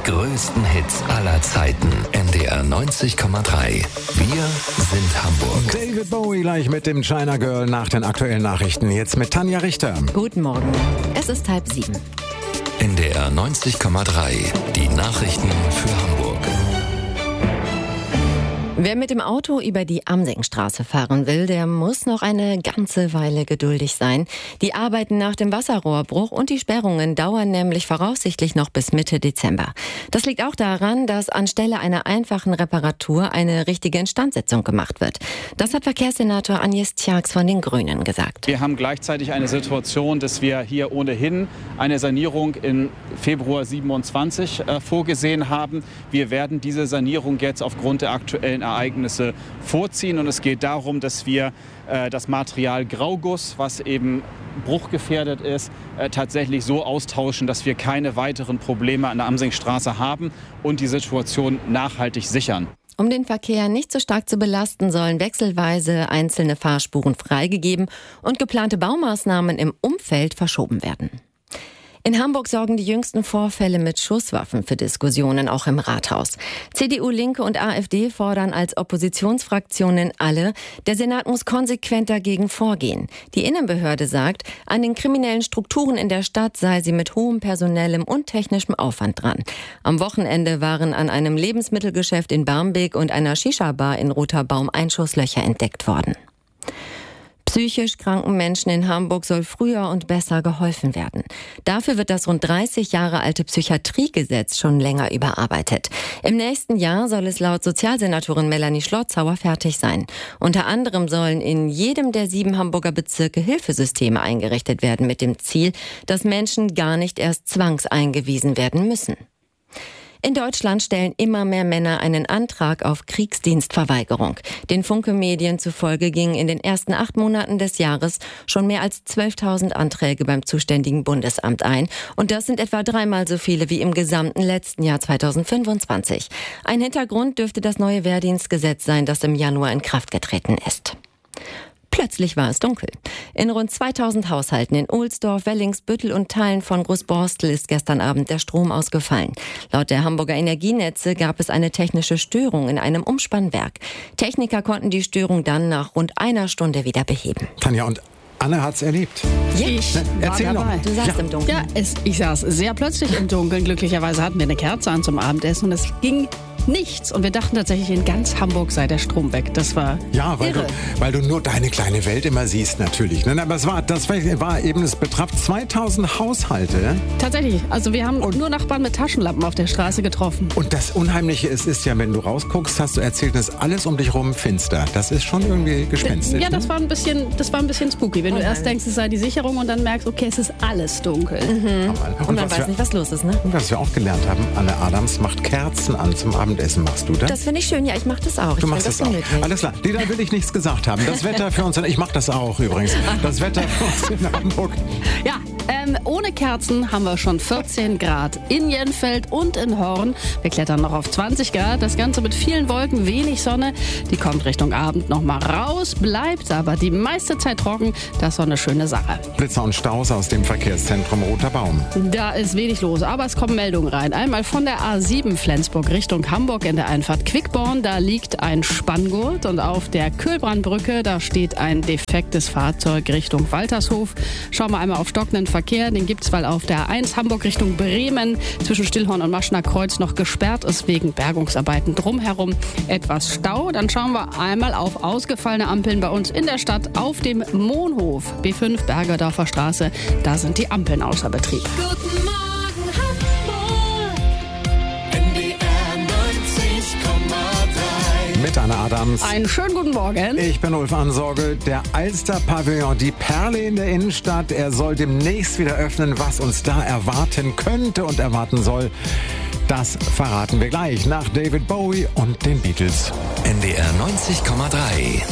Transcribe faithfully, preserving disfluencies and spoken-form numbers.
größten Hits aller Zeiten. N D R neunzig Komma drei. Wir sind Hamburg. David Bowie gleich mit dem China Girl nach den aktuellen Nachrichten. Jetzt mit Tanja Richter. Guten Morgen. Es ist halb sieben. N D R neunzig Komma drei. Die Nachrichten für Hamburg. Wer mit dem Auto über die Amsingstraße fahren will, der muss noch eine ganze Weile geduldig sein. Die Arbeiten nach dem Wasserrohrbruch und die Sperrungen dauern nämlich voraussichtlich noch bis Mitte Dezember. Das liegt auch daran, dass anstelle einer einfachen Reparatur eine richtige Instandsetzung gemacht wird. Das hat Verkehrssenator Agnes Tjax von den Grünen gesagt. Wir haben gleichzeitig eine Situation, dass wir hier ohnehin eine Sanierung im Februar siebenundzwanzig äh, vorgesehen haben. Wir werden diese Sanierung jetzt aufgrund der aktuellen Ereignisse vorziehen und es geht darum, dass wir äh, das Material Grauguss, was eben bruchgefährdet ist, äh, tatsächlich so austauschen, dass wir keine weiteren Probleme an der Amsingstraße haben und die Situation nachhaltig sichern. Um den Verkehr nicht so stark zu belasten, sollen wechselweise einzelne Fahrspuren freigegeben und geplante Baumaßnahmen im Umfeld verschoben werden. In Hamburg sorgen die jüngsten Vorfälle mit Schusswaffen für Diskussionen, auch im Rathaus. C D U, Linke und AfD fordern als Oppositionsfraktionen alle, der Senat muss konsequent dagegen vorgehen. Die Innenbehörde sagt, an den kriminellen Strukturen in der Stadt sei sie mit hohem personellem und technischem Aufwand dran. Am Wochenende waren an einem Lebensmittelgeschäft in Barmbek und einer Shisha-Bar in Roter Baum Einschusslöcher entdeckt worden. Psychisch kranken Menschen in Hamburg soll früher und besser geholfen werden. Dafür wird das rund dreißig Jahre alte Psychiatriegesetz schon länger überarbeitet. Im nächsten Jahr soll es laut Sozialsenatorin Melanie Schlotzauer fertig sein. Unter anderem sollen in jedem der sieben Hamburger Bezirke Hilfesysteme eingerichtet werden mit dem Ziel, dass Menschen gar nicht erst zwangseingewiesen werden müssen. In Deutschland stellen immer mehr Männer einen Antrag auf Kriegsdienstverweigerung. Den Funke-Medien zufolge gingen in den ersten acht Monaten des Jahres schon mehr als zwölftausend Anträge beim zuständigen Bundesamt ein. Und das sind etwa dreimal so viele wie im gesamten letzten Jahr zweitausendfünfundzwanzig. Ein Hintergrund dürfte das neue Wehrdienstgesetz sein, das im Januar in Kraft getreten ist. Plötzlich war es dunkel. In rund zweitausend Haushalten in Ohlsdorf, Wellingsbüttel und Teilen von Großborstel ist gestern Abend der Strom ausgefallen. Laut der Hamburger Energienetze gab es eine technische Störung in einem Umspannwerk. Techniker konnten die Störung dann nach rund einer Stunde wieder beheben. Tanja, und Anne hat's erlebt. Ja, Ich Erzähl war noch. dabei. du saßt Ja. im Dunkeln. Ja, es, ich saß sehr plötzlich im Dunkeln. Glücklicherweise hatten wir eine Kerze an zum Abendessen und es ging nichts. Und wir dachten tatsächlich, in ganz Hamburg sei der Strom weg. Das war Ja, weil du, irre. weil du nur deine kleine Welt immer siehst, natürlich. Ne? Aber es war, das war eben, es betraf zweitausend Haushalte. Tatsächlich. Also wir haben nur Nachbarn mit Taschenlampen auf der Straße getroffen. Und das Unheimliche ist, ist ja, wenn du rausguckst, hast du erzählt, ist alles um dich rum finster. Das ist schon irgendwie gespenstisch. Ja, das ne? war ein bisschen, das war ein bisschen spooky. Wenn du erst denkst, es sei die Sicherung und dann merkst, okay, es ist alles dunkel. Und, Und man was weiß wir, nicht, was los ist, ne? und was wir auch gelernt haben, Anne Adams macht Kerzen an zum Abendessen. Machst du das? Das finde ich schön. Ja, ich mache das auch. Ich Du machst find das auch. gemütlich. Alles klar. Nee, da will ich nichts gesagt haben. Das Wetter für uns, ich mache das auch übrigens. Das Wetter für uns in Hamburg. Ja, ähm, ohne Kerzen haben wir schon vierzehn Grad in Jenfeld und in Horn. Wir klettern noch auf zwanzig Grad. Das Ganze mit vielen Wolken, wenig Sonne. Die kommt Richtung Abend noch mal raus, bleibt aber die meiste Zeit trocken. Das ist so eine schöne Sache. Blitzer und Staus aus dem Verkehrszentrum Roter Baum. Da ist wenig los, aber es kommen Meldungen rein. Einmal von der A sieben Flensburg Richtung Hamburg in der Einfahrt Quickborn. Da liegt ein Spanngurt und auf der Köhlbrandbrücke, da steht ein defektes Fahrzeug Richtung Waltershof. Schauen wir einmal auf stockenden Verkehr. Den gibt's, weil auf der A eins Hamburg Richtung Bremen zwischen Stillhorn und Maschner Kreuz noch gesperrt ist wegen Bergungsarbeiten drumherum. Etwas Stau. Dann schauen wir einmal auf ausgefallene Ampeln bei uns in der Stadt auf dem Mohnhof. B fünf Bergerdorfer Straße. Da sind die Ampeln außer Betrieb. Guten Morgen Hamburg, N D R neunzig Komma drei. Mit Anne Adams. Einen schönen guten Morgen. Ich bin Ulf Ansorge. Der Alster Pavillon, die Perle in der Innenstadt. Er soll demnächst wieder öffnen. Was uns da erwarten könnte und erwarten soll, das verraten wir gleich nach David Bowie und den Beatles. N D R neunzig Komma drei.